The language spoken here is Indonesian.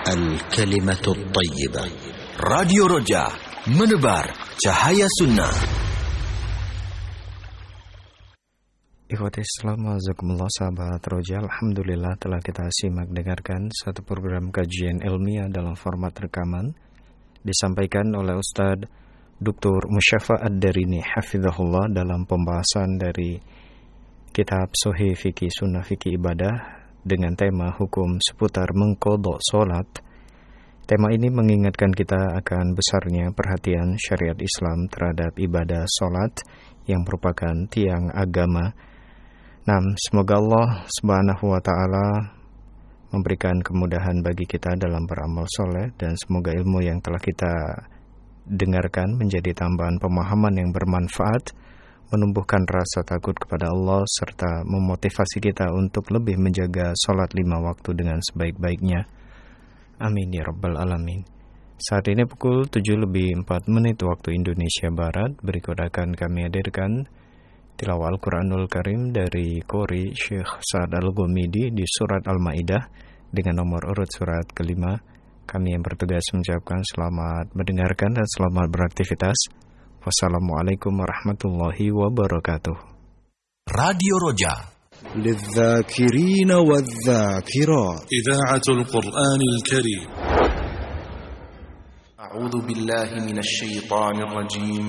الكلمة الطيبة. راديو Roja, menebar cahaya sunnah. Ikhwati Islam, azakumullah sahabat Roja, alhamdulillah telah kita simak dengarkan satu program kajian ilmiah dalam format rekaman disampaikan oleh Ustadz Dr. Musyafa Ad-Darini hafizahullah dalam pembahasan dari kitab Sahih Fikih Sunnah Fikih Ibadah dengan tema hukum seputar mengqadha salat. Tema ini mengingatkan kita akan besarnya perhatian syariat Islam terhadap ibadah salat yang merupakan tiang agama. Nah, semoga Allah Subhanahu wa taala memberikan kemudahan bagi kita dalam beramal soleh, dan semoga ilmu yang telah kita dengarkan menjadi tambahan pemahaman yang bermanfaat, menumbuhkan rasa takut kepada Allah, serta memotivasi kita untuk lebih menjaga salat 5 waktu dengan sebaik-baiknya. Amin ya rabbal alamin. Saat ini pukul 7:04 waktu Indonesia Barat. Berikut akan kami hadirkan tilawah Al-Quranul Karim dari Qori Syekh Sa'ad Al-Ghamidi di surat Al-Ma'idah dengan nomor urut surat kelima. Kami yang bertugas mengucapkan selamat mendengarkan dan selamat beraktivitas. Wassalamualaikum warahmatullahi wabarakatuh. Radio Roja, للذاكرين والذاكرات إذاعة القرآن الكريم. أعوذ بالله من الشيطان الرجيم.